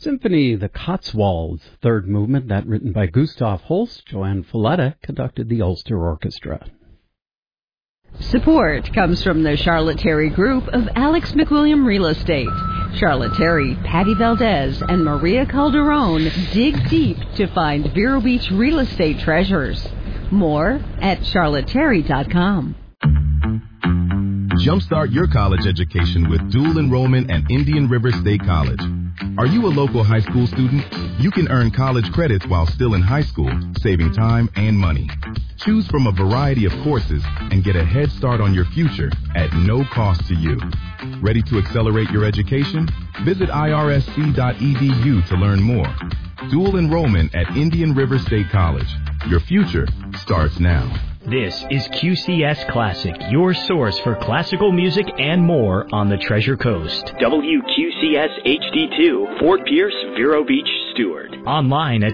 Symphony, the Cotswolds, third movement, that written by Gustav Holst. Joanne Folletta conducted the Ulster Orchestra. Support comes from the Charlotte Terry Group of Alex McWilliam Real Estate. Charlotte Terry, Patty Valdez, and Maria Calderon dig deep to find Vero Beach real estate treasures. More at charlotteterry.com. Jumpstart your college education with dual enrollment at Indian River State College. Are you a local high school student? You can earn college credits while still in high school, saving time and money. Choose from a variety of courses and get a head start on your future at no cost to you. Ready to accelerate your education? Visit irsc.edu to learn more. Dual enrollment at Indian River State College. Your future starts now. This is QCS Classic, your source for classical music and more on the Treasure Coast. WQCS HD2, Fort Pierce, Vero Beach, Stewart. Online at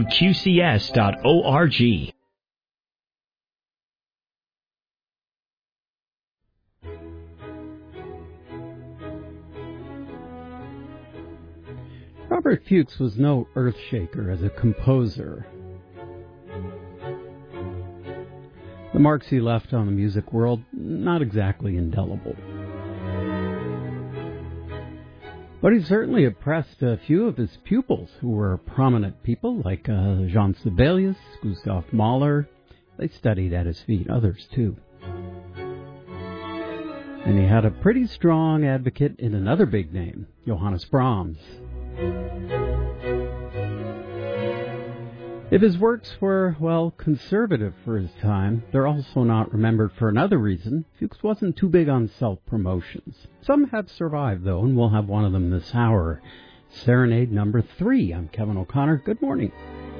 WQCS.org. Robert Fuchs was no earthshaker as a composer. The marks he left on the music world, not exactly indelible. But he certainly impressed a few of his pupils who were prominent people like Jean Sibelius, Gustav Mahler. They studied at his feet, others too. And he had a pretty strong advocate in another big name, Johannes Brahms. If his works were, well, conservative for his time, they're also not remembered for another reason. Fuchs wasn't too big on self-promotions. Some have survived, though, and we'll have one of them this hour. Serenade number 3. I'm Kevin O'Connor. Good morning.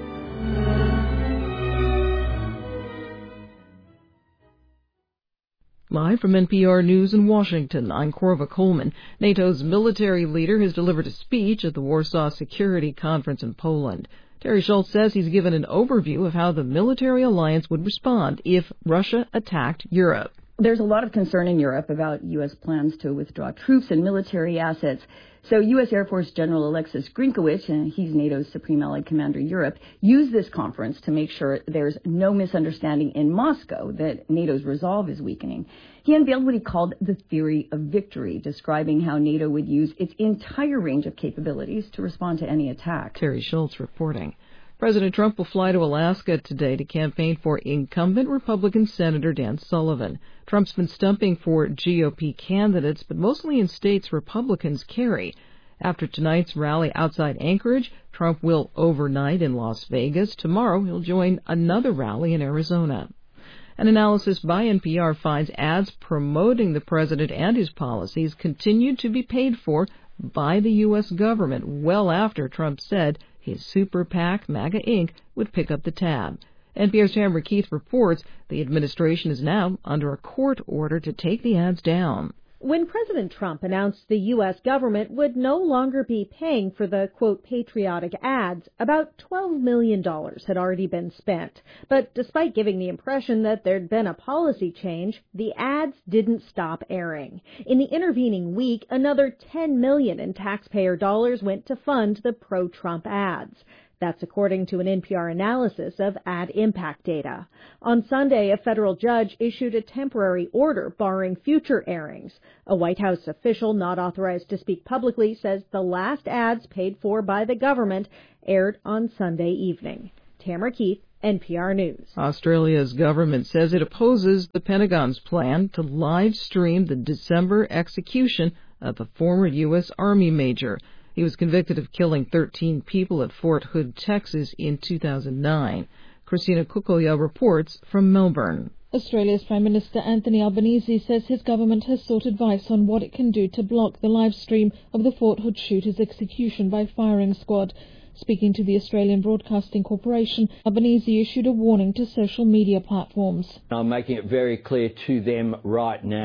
Live from NPR News in Washington, I'm Corva Coleman. NATO's military leader has delivered a speech at the Warsaw Security Conference in Poland. Terry Schultz says he's given an overview of how the military alliance would respond if Russia attacked Europe. There's a lot of concern in Europe about U.S. plans to withdraw troops and military assets. So U.S. Air Force General Alexis Grinkowicz, and he's NATO's Supreme Allied Commander Europe, used this conference to make sure there's no misunderstanding in Moscow that NATO's resolve is weakening. He unveiled what he called the theory of victory, describing how NATO would use its entire range of capabilities to respond to any attack. Terry Schultz reporting. President Trump will fly to Alaska today to campaign for incumbent Republican Senator Dan Sullivan. Trump's been stumping for GOP candidates, but mostly in states Republicans carry. After tonight's rally outside Anchorage, Trump will overnight in Las Vegas. Tomorrow, he'll join another rally in Arizona. An analysis by NPR finds ads promoting the president and his policies continued to be paid for by the U.S. government well after Trump said his super PAC, MAGA Inc., would pick up the tab. NPR's Tamara Keith reports the administration is now under a court order to take the ads down. When President Trump announced the U.S. government would no longer be paying for the, quote, patriotic ads, about $12 million had already been spent. But despite giving the impression that there'd been a policy change, the ads didn't stop airing. In the intervening week, another $10 million in taxpayer dollars went to fund the pro-Trump ads. That's according to an NPR analysis of ad impact data. On Sunday, a federal judge issued a temporary order barring future airings. A White House official not authorized to speak publicly says the last ads paid for by the government aired on Sunday evening. Tamara Keith, NPR News. Australia's government says it opposes the Pentagon's plan to live stream the December execution of a former U.S. Army major. He was convicted of killing 13 people at Fort Hood, Texas in 2009. Christina Kukoya reports from Melbourne. Australia's Prime Minister Anthony Albanese says his government has sought advice on what it can do to block the live stream of the Fort Hood shooter's execution by firing squad. Speaking to the Australian Broadcasting Corporation, Albanese issued a warning to social media platforms. I'm making it very clear to them right now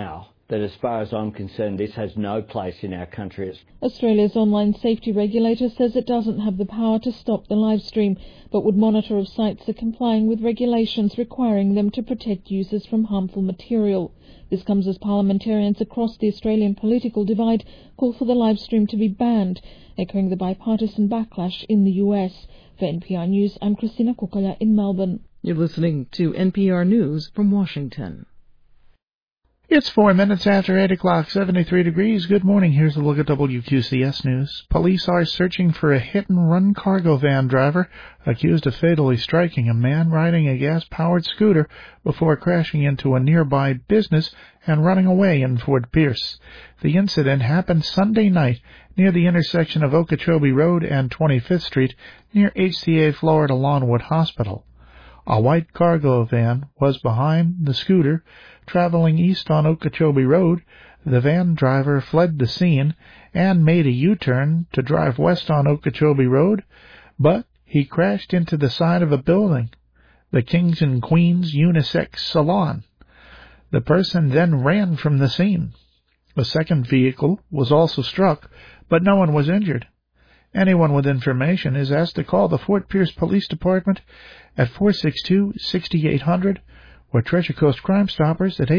that as far as I'm concerned, this has no place in our country. Australia's online safety regulator says it doesn't have the power to stop the live stream, but would monitor if sites are complying with regulations requiring them to protect users from harmful material. This comes as parliamentarians across the Australian political divide call for the live stream to be banned, echoing the bipartisan backlash in the US. For NPR News, I'm Christina Kukala in Melbourne. You're listening to NPR News from Washington. It's 4 minutes after 8 o'clock, 73 degrees. Good morning. Here's a look at WQCS News. Police are searching for a hit-and-run cargo van driver accused of fatally striking a man riding a gas-powered scooter before crashing into a nearby business and running away in Fort Pierce. The incident happened Sunday night near the intersection of Okeechobee Road and 25th Street near HCA Florida Lawnwood Hospital. A white cargo van was behind the scooter, traveling east on Okeechobee Road. The van driver fled the scene and made a U-turn to drive west on Okeechobee Road, but he crashed into the side of a building, the Kings and Queens Unisex Salon. The person then ran from the scene. A second vehicle was also struck, but no one was injured. Anyone with information is asked to call the Fort Pierce Police Department at 462-6800 or Treasure Coast Crime Stoppers at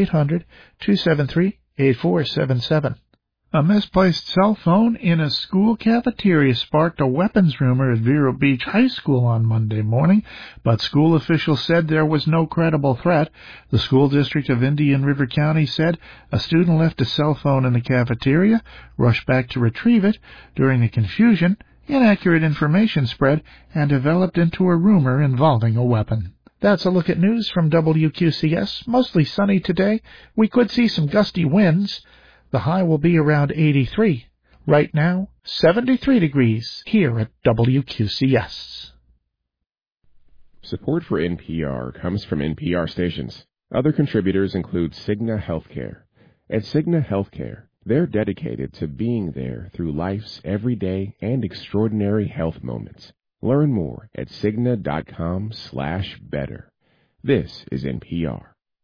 800-273-8477. A misplaced cell phone in a school cafeteria sparked a weapons rumor at Vero Beach High School on Monday morning, but school officials said there was no credible threat. The school district of Indian River County said a student left a cell phone in the cafeteria, rushed back to retrieve it. During the confusion, inaccurate information spread and developed into a rumor involving a weapon. That's a look at news from WQCS. Mostly sunny today. We could see some gusty winds. The high will be around 83. Right now, 73 degrees here at WQCS. Support for NPR comes from NPR stations. Other contributors include Cigna Healthcare. At Cigna Healthcare, they're dedicated to being there through life's everyday and extraordinary health moments. Learn more at Cigna.com/better. This is NPR.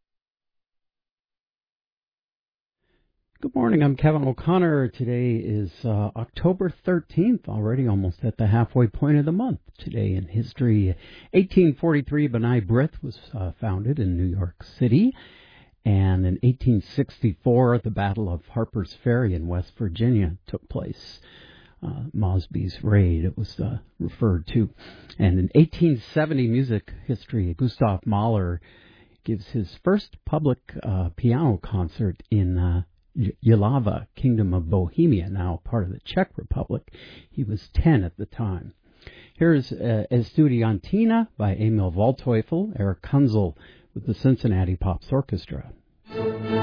Good morning, I'm Kevin O'Connor. Today is October 13th, already almost at the halfway point of the month. Today in history, 1843, B'nai B'rith was founded in New York City. And in 1864, the Battle of Harper's Ferry in West Virginia took place. Mosby's raid, it was referred to. And in 1870, music history, Gustav Mahler gives his first public piano concert in Yelava, Kingdom of Bohemia, now part of the Czech Republic. He was 10 at the time. Here's Estudiantina by Emil Waldteufel, Eric Kunzel with the Cincinnati Pops Orchestra.